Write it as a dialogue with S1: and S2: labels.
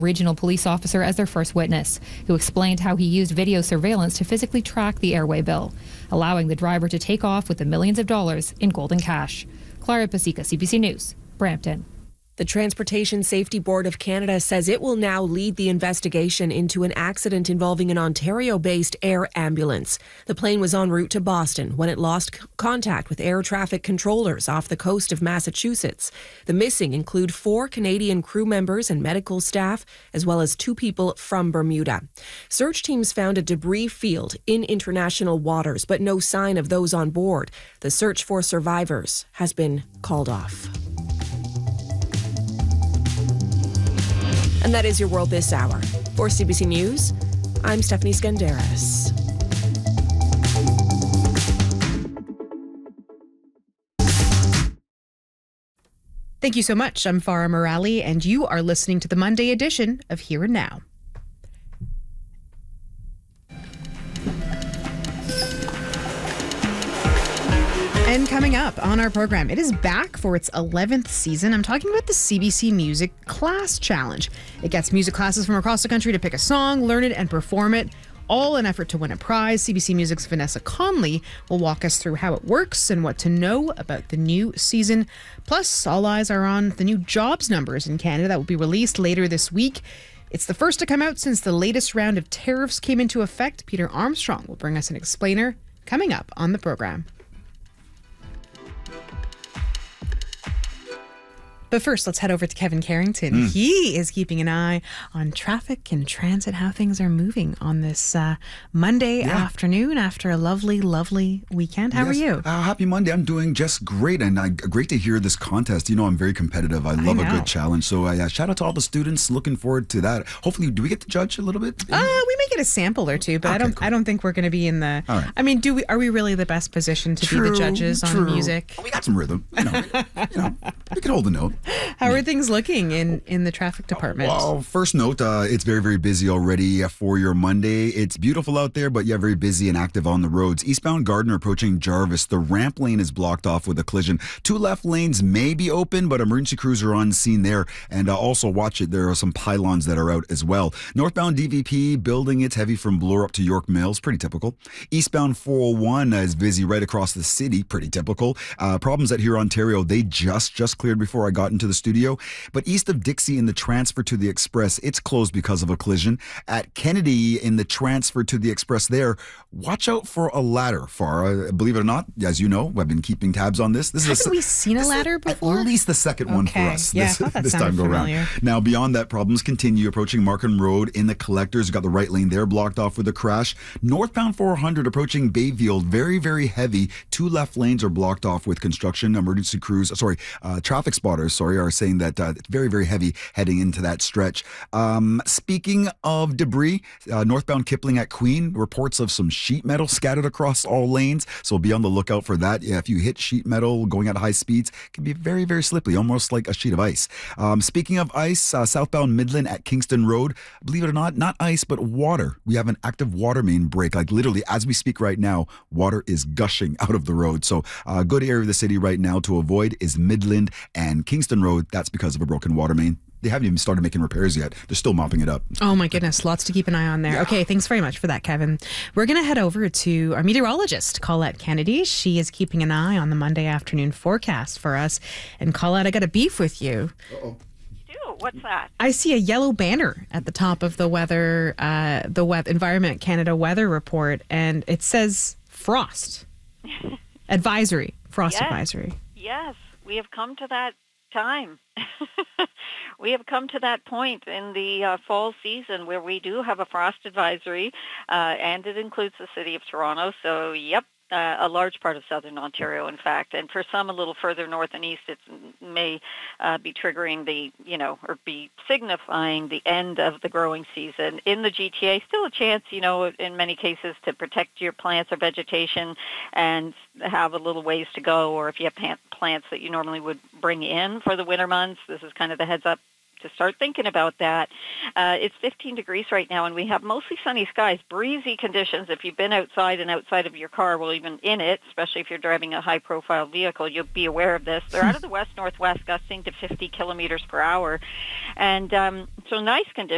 S1: regional police officer as their first witness, who explained how he used video surveillance to physically track the airway bill, allowing the driver to take off with the millions of dollars in gold and cash. Clara Pasica, CBC News, Brampton.
S2: The Transportation Safety Board of Canada says it will now lead the investigation into an accident involving an Ontario-based air ambulance. The plane was en route to Boston when it lost contact with air traffic controllers off the coast of Massachusetts. The missing include 4 Canadian crew members and medical staff, as well as 2 people from Bermuda. Search teams found a debris field in international waters, but no sign of those on board. The search for survivors has been called off. And that is your world this hour. For CBC News, I'm Stephanie Skandaris.
S3: Thank you so much. I'm Farah Morali, and you are listening to the Monday edition of Here and Now. And coming up on our program, it is back for its 11th season. I'm talking about the CBC Music Class Challenge. It gets music classes from across the country to pick a song, learn it, and perform it, all in an effort to win a prize. CBC Music's Vanessa Conley will walk us through how it works and what to know about the new season. Plus, all eyes are on the new jobs numbers in Canada that will be released later this week. It's the first to come out since the latest round of tariffs came into effect. Peter Armstrong will bring us an explainer coming up on the program. But first, let's head over to Kevin Carrington. He is keeping an eye on traffic and transit, how things are moving on this Monday afternoon after a lovely, lovely weekend. How are you?
S4: Happy Monday. I'm doing just great, and great to hear this contest. You know, I'm very competitive. I love a good challenge. So shout out to all the students. Looking forward to that. Hopefully, do we get to judge a little bit?
S3: We may get a sample or two, but
S4: Okay,
S3: I don't think we're going to be in the...
S4: All right.
S3: I mean, are we really the best position to be the judges on music?
S4: We got some rhythm. You know, we can hold a note.
S3: How are things looking in the traffic department?
S4: Well, first note, it's very, very busy already for your Monday. It's beautiful out there, but very busy and active on the roads. Eastbound Gardiner approaching Jarvis, the ramp lane is blocked off with a collision. 2 left lanes may be open, but emergency crews are on scene there. And also watch it, there are some pylons that are out as well. Northbound DVP building, it's heavy from Bloor up to York Mills, pretty typical. Eastbound 401 is busy right across the city, pretty typical. Problems at here Ontario, they just cleared before I got into the studio. But east of Dixie in the transfer to the Express, it's closed because of a collision. At Kennedy in the transfer to the Express there, watch out for a ladder, Farah. Believe it or not, as you know, I've been keeping tabs on this.
S3: Haven't we seen a ladder before?
S4: At least the second one for us
S3: this
S4: time go
S3: familiar.
S4: around. Now, beyond that, problems continue. Approaching Markham Road in the Collectors, got the right lane there blocked off with a crash. Northbound 400 approaching Bayfield, very heavy. 2 left lanes are blocked off with construction. Emergency crews, traffic spotters, are saying that it's very heavy heading into that stretch. Speaking of debris, northbound Kipling at Queen, reports of some sheet metal scattered across all lanes, so be on the lookout for that. If you hit sheet metal going at high speeds, it can be very slippery, almost like a sheet of ice. Speaking of ice, southbound Midland at Kingston Road, believe it or not ice, but water. We have an active water main break, like literally as we speak right now, water is gushing out of the road. So a good area of the city right now to avoid is Midland and Kingston Road. That's because of a broken water main. They haven't even started making repairs yet. They're still mopping it up.
S3: Oh my goodness, lots to keep an eye on there. Yeah. Okay, thanks very much for that, Kevin. We're going to head over to our meteorologist, Colette Kennedy. She is keeping an eye on the Monday afternoon forecast for us. And Colette, I got a beef with you.
S5: Uh-oh. What's that?
S3: I see a yellow banner at the top of the Environment Canada weather report, and it says frost advisory, advisory.
S5: Yes, we have come to that time. We have come to that point in the fall season where we do have a frost advisory, and it includes the city of Toronto. So, a large part of southern Ontario, in fact, and for some a little further north and east, it may be triggering or be signifying the end of the growing season. In the GTA, still a chance, in many cases to protect your plants or vegetation and have a little ways to go, or if you have plants that you normally would bring in for the winter months, this is kind of the heads up to start thinking about that. It's 15 degrees right now, and we have mostly sunny skies, breezy conditions. If you've been outside and outside of your car, well, even in it, especially if you're driving a high-profile vehicle, you'll be aware of this. They're out of the west-northwest, gusting to 50 kilometers per hour. And so nice conditions.